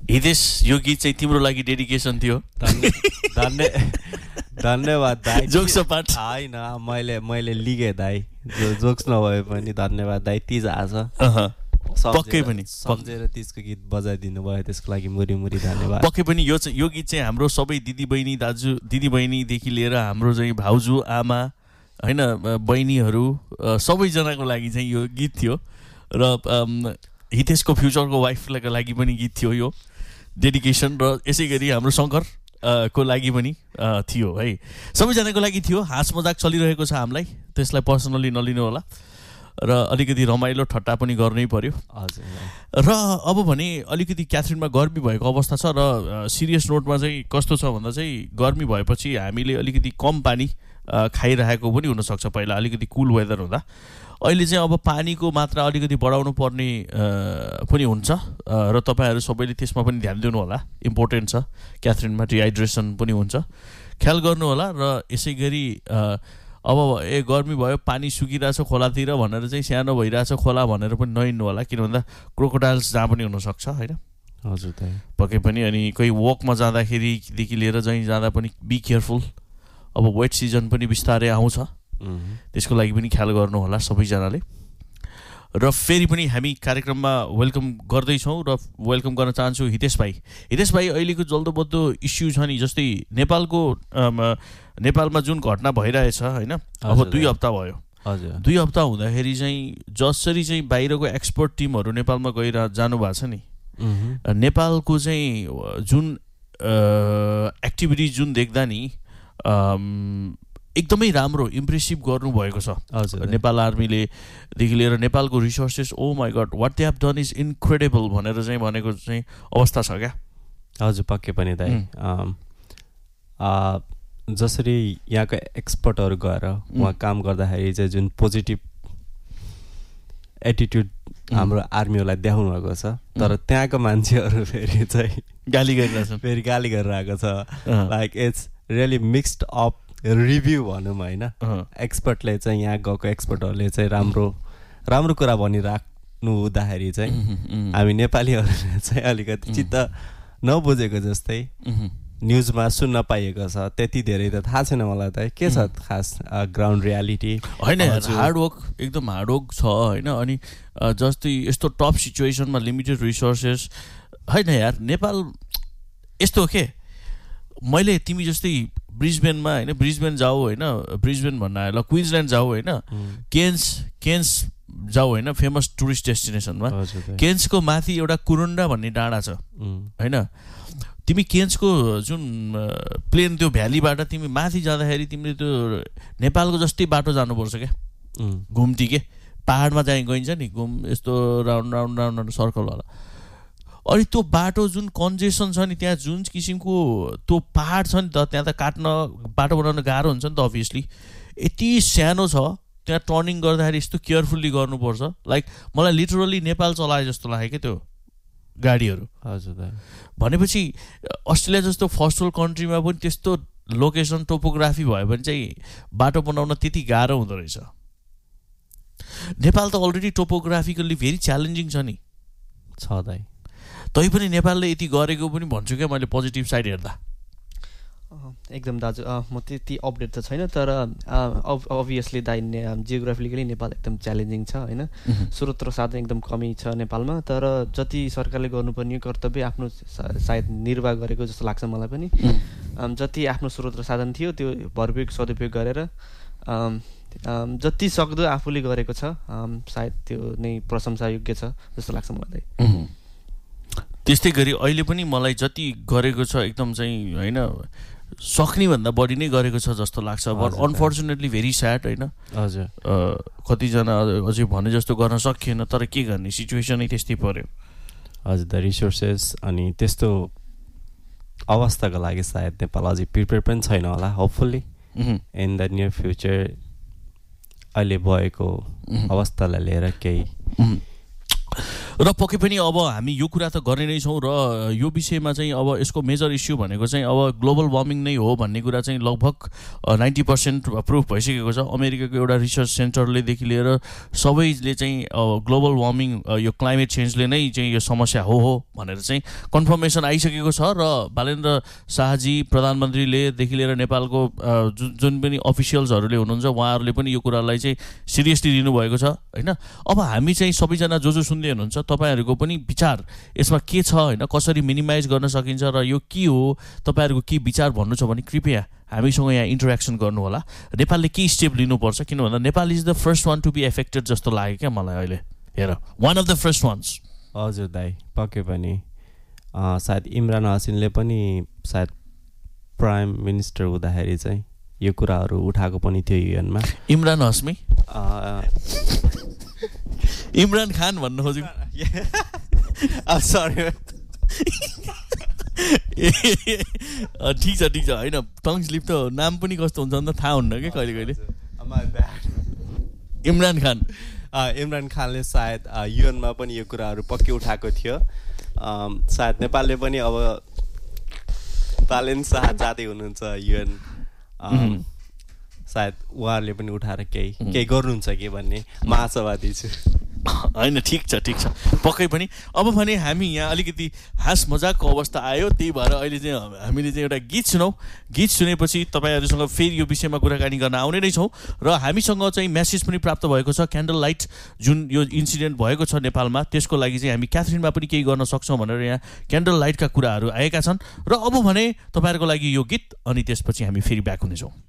हितेश यो गीत चाहिँ तिम्रो लागि डेडिकेसन थियो धन्यवाद दाइ जोक्स पाठ होइन मैले लिगेँ दाइ जोक्स नभए पनि धन्यवाद दाइ तिज आज पक्कै पनि सम्झेर तिजको गीत बजाइदिनु भयो त्यसको लागि मुरी धन्यवाद पक्कै पनि यो गीत चाहिँ हाम्रो सबै दिदीबहिनीदेखि लिएर हाम्रो चाहिँ भाउजू आमा होइन बहिनीहरू सबैजनाको लागि चाहिँ यो गीत थियो र हितेशको फ्युचरको वाइफको लागि पनि गीत थियो यो डेडिकेसन र यसै गरी हाम्रो शङ्कर को लागि पनि थियो है सबैजनाको लागि थियो हाँस मजाक चलिरहेको छ हामीलाई त्यसलाई पर्सनली नलिनु होला र अलिकति रमाइलो ठट्टा पनि गर्नै पर्यो हजुर र अब भने अलिकति क्याथरिनमा गर्मी भएको अवस्था छ र सिरियस नोटमा चाहिँ कस्तो छ भन्दा चाहिँ गर्मी भएपछि हामीले अलिकति कम पानी खाइरहेको पनि हुनसक्छ पहिला अलिकति कुल वेदर हुँदा अहिले चाहिँ अब पानीको मात्रा अलिकति बढाउनु पर्ने पनि हुन्छ र तपाईँहरू सबैले त्यसमा पनि ध्यान दिनु होला इम्पोर्टेन्ट छ क्याथरिनमा डिहाइड्रेसन पनि हुन्छ ख्याल गर्नु होला र यसै गरी अब गर्मी भयो पानी सुकिरहेछ खोलातिर भनेर चाहिँ सानो भइरहेछ खोला भनेर पनि नहिँड्नु होला किन भन्दा क्रोकोडाइल्स जहाँ पनि हुनसक्छ होइन हजुर दाइ पक्कै पनि अनि कोही वकमा जाँदाखेरिदेखि लिएर चाहिँ जाँदा पनि बी केयरफुल अब वेट सिजन पनि बिस्तारै आउँछ त्यसको लागि पनि ख्याल गर्नु होला सबैजनाले र फेरि पनि हामी कार्यक्रममा वेलकम गर्दैछौँ र वेलकम गर्न चाहन्छु हितेश भाइ अहिलेको जल्दोबद्दो इस्यु छ नि जस्तै नेपालमा जुन घटना भइरहेछ होइन अब 2 हप्ता भयो हजुर 2 हप्ता हुँदाखेरि चाहिँ जसरी चाहिँ बाहिरको एक्सपर्ट टिमहरू नेपालमा गएर जानुभएको छ नि नेपालको चाहिँ जुन एक्टिभिटी जुन देख्दा नि एकदमै राम्रो इम्प्रेसिभ गर्नुभएको छ नेपाल आर्मीलेदेखि लिएर नेपालको resources oh my God what they have done is incredible भनेर चाहिँ भनेको चाहिँ अवस्था छ क्या हजुर पक्कै पनि दाइ जसरी यहाँको एक्सपर्टहरू गएर उहाँ काम गर्दाखेरि चाहिँ जुन पोजिटिभ एटिट्युड हाम्रो आर्मीहरूलाई देखाउनु भएको छ तर त्यहाँको मान्छेहरू फेरि चाहिँ गाली गरिरहेको छ like it's really mixed up review भनौँ होइन एक्सपर्टले चाहिँ यहाँ गएको एक्सपर्टहरूले चाहिँ राम्रो कुरा भनिराख्नु हुँदाखेरि चाहिँ हामी नेपालीहरूले चाहिँ अलिकति चित्त नबुझेको जस्तै न्युजमा सुन्न पाइएको छ त्यति धेरै त थाहा छैन मलाई त के छ खास ग्राउन्ड रियालिटी होइन हार्डवर्क एकदम हार्डवर्क छ होइन अनि जस्तै यस्तो टप सिचुएसनमा लिमिटेड रिसोर्सेस होइन यार नेपाल यस्तो के मैले तिमी जस्तै ब्रिजबेनमा होइन ब्रिजबेन जाऊ होइन ब्रिजबेन भन्न आयो ल क्विन्सल्यान्ड जाऊ होइन केन्स जाऊ होइन फेमस टुरिस्ट डेस्टिनेसनमा केन्सको माथि एउटा कुरुन्डा भन्ने डाँडा छ होइन तिमी केन्सको जुन प्लेन त्यो भ्यालीबाट तिमी माथि जाँदाखेरि तिमीले त्यो नेपालको जस्तै बाटो जानुपर्छ क्या घुम्ती के पहाडमा चाहिँ गइन्छ नि घुम यस्तो राउन्ड सर्कलवाला अनि त्यो बाटो जुन कन्जेसन छ नि त्यहाँ जुन किसिमको त्यो पहाड छ नि त त्यहाँ त बाटो बनाउन गाह्रो हुन्छ नि त अभियसली यति सानो छ त्यहाँ टर्निङ गर्दाखेरि यस्तो केयरफुल्ली गर्नुपर्छ लाइक मलाई लिटरली नेपाल चलाए जस्तो लाग्यो क्या त्यो गाडीहरू हजुर भनेपछि अस्ट्रेलिया जस्तो फर्स्ट वर्ल्ड कन्ट्रीमा पनि त्यस्तो लोकेसन टोपोग्राफी भयो भने चाहिँ बाटो बनाउन त्यति गाह्रो हुँदो रहेछ नेपाल त अलरेडी टोपोग्राफिकल्ली भेरी च्यालेन्जिङ छ नि छ दाइ तैपनि नेपालले यति गरेको पनि भन्छु क्या मैले पोजिटिभ साइड हेर्दा एकदम दाजु म त्यति अपडेट त छैन तर अभियसली दाइ जियोग्राफिकली नेपाल एकदम च्यालेन्जिङ छ होइन स्रोत र साधन एकदम कमी छ नेपालमा तर जति सरकारले गर्नुपर्ने कर्तव्य आफ्नो सायद निर्वाह गरेको जस्तो लाग्छ मलाई पनि जति आफ्नो स्रोत र साधन थियो त्यो भरपूर सदुपयोग गरेर जति सक्दो आफूले गरेको छ सायद त्यो नै प्रशंसायोग्य छ जस्तो लाग्छ मलाई दाइ त्यस्तै गरी अहिले पनि मलाई जति गरेको छ एकदम चाहिँ होइन सक्ने भन्दा बढी नै गरेको छ जस्तो लाग्छ बट अनफर्चुनेटली भेरी स्याड होइन हजुर कतिजना अझै भने जस्तो गर्न सकिएन तर के गर्ने सिचुएसनै त्यस्तै पर्यो हजुर द रिसोर्सेस अनि त्यस्तो अवस्थाको लागि सायद नेपाल अझै प्रिपेयर पनि छैन होला hopefully in the near future अहिले भएको अवस्थालाई लिएर केही र पक्कै पनि अब हामी यो कुरा त गर्ने नै छौँ र यो विषयमा चाहिँ अब यसको मेजर इस्यु भनेको चाहिँ अब ग्लोबल वार्मिङ नै हो भन्ने कुरा चाहिँ लगभग 90% प्रुफ भइसकेको छ। अमेरिकाको एउटा रिसर्च सेन्टरलेदेखि लिएर सबैले चाहिँ ग्लोबल वार्मिङ यो क्लाइमेट चेन्जले नै चाहिँ यो समस्या हो भनेर चाहिँ कन्फर्मेसन आइसकेको छ। र बालेन्द्र शाहजी प्रधानमन्त्रीलेदेखि लिएर नेपालको जुन पनि अफिसियल्सहरूले हुनुहुन्छ उहाँहरूले पनि यो कुरालाई चाहिँ सिरियसली लिनुभएको छ होइन। अब हामी चाहिँ सबैजना जो सुन्दै हुनुहुन्छ तपाईँहरूको पनि विचार यसमा के छ होइन, कसरी मिनिमाइज गर्न सकिन्छ र यो के हो तपाईँहरूको के विचार भन्नु छ भने कृपया हामीसँग यहाँ इन्टरेक्सन गर्नु होला। नेपालले के स्टेप लिनुपर्छ, किन भन्दा Nepal is the first one to be affected जस्तो लाग्यो क्या मलाई अहिले। हेर one of the first once. हजुर दाइ पक्कै पनि सायद इमरान हासिनले पनि सायद प्राइम मिनिस्टर हुँदाखेरि चाहिँ यो कुराहरू उठाएको पनि थियो युएनमा। इमरान हासमी इमरान खान भन्नु खोजेको सरी ठिक छ होइन, टङ स्लिप त नाम पनि कस्तो हुन्छ नि त थाहा हुन्न क्या कहिले कहिले। इमरान खानले सायद युएनमा पनि यो कुराहरू पक्कै उठाएको थियो। सायद नेपालले पनि अब बालेन्द्र शाह जाँदै हुनुहुन्छ युएन, सायद उहाँहरूले पनि उठाएर केही गर्नुहुन्छ कि भन्ने म आशावादी छु। होइन ठिक छ पक्कै पनि। अब भने हामी यहाँ अलिकति हाँस मजाकको अवस्था आयो, त्यही भएर अहिले चाहिँ हामीले चाहिँ एउटा गीत सुनौँ। गीत सुनेपछि तपाईँहरूसँग फेरि यो विषयमा कुराकानी गर्न आउने नै छौँ। र हामीसँग चाहिँ मेसेज पनि प्राप्त भएको छ, क्यान्डल लाइट जुन यो इन्सिडेन्ट भएको छ नेपालमा त्यसको लागि चाहिँ हामी क्याथरिनमा पनि केही गर्न सक्छौँ भनेर यहाँ क्यान्डल लाइटका कुराहरू आएका छन्। र अब भने तपाईँहरूको लागि यो गीत अनि त्यसपछि हामी फेरि ब्याक हुनेछौँ।